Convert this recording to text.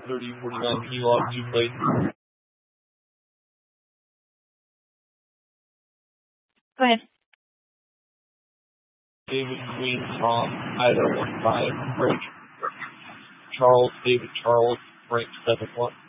3049, can you log Zoom late? Go ahead. David Queen Tom, Ida 15, Frank Charles, David Charles, Frank 71.